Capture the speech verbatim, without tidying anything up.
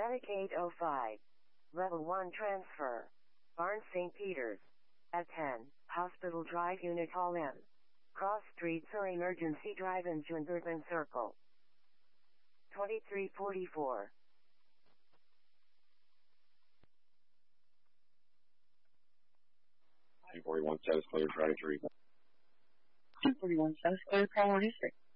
Attic eight oh five. Level one transfer. Barnes Saint Peter's. At ten, Hospital Drive Unit Hall M. Cross Streets or Emergency Drive in Junderban Circle. twenty-three forty-four. two forty-one South Clear Drive to Reba. two forty-one South Clear, call on history.